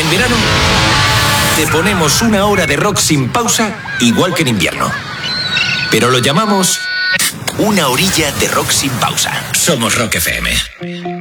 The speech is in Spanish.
En verano, te ponemos una hora de rock sin pausa, igual que en invierno. Pero lo llamamos una horilla de rock sin pausa. Somos Rock FM.